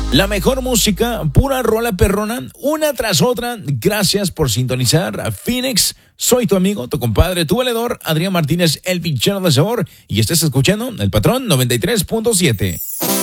La mejor música, pura rola perrona, una tras otra. Gracias por sintonizar a Phoenix. Soy tu amigo, tu compadre, tu valedor, Adrián Martínez, el pinchero de sabor. Y estás escuchando El Patrón 93.7.